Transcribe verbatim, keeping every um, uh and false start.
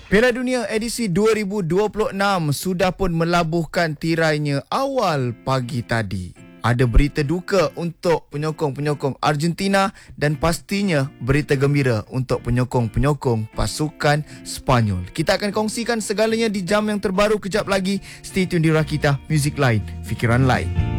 Piala Dunia edisi dua ribu dua puluh enam sudah pun melabuhkan tirainya awal pagi tadi. Ada berita duka untuk penyokong-penyokong Argentina dan pastinya berita gembira untuk penyokong-penyokong pasukan Sepanyol. Kita akan kongsikan segalanya di jam yang terbaru kejap lagi. Stay tune di Rakita, Music Lain, Fikiran Lain.